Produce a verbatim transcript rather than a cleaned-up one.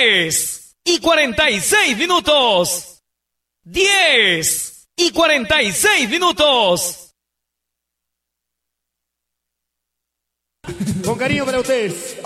diez y cuarenta y seis minutos. diez y cuarenta y seis minutos. Con cariño para ustedes.